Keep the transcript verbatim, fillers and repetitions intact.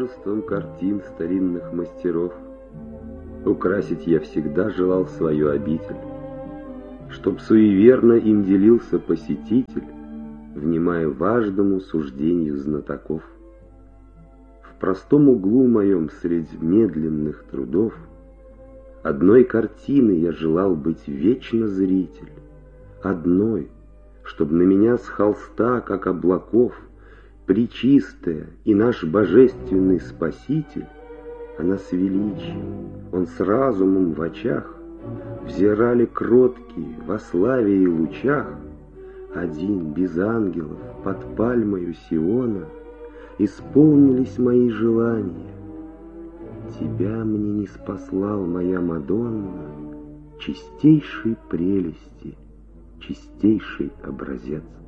множеством картин старинных мастеров. Украсить я всегда желал свою обитель, чтоб суеверно им делился посетитель, внимая важному суждению знатоков. В простом углу моем средь медленных трудов одной картины я желал быть вечно зритель, одной, чтоб на меня с холста, как облаков, пречистая и наш божественный Спаситель, она с величием, он с разумом в очах, взирали кроткие во славе и лучах, один без ангелов под пальмою Сиона исполнились мои желания. Тебя мне не спаслал моя Мадонна, чистейшей прелести, чистейший образец.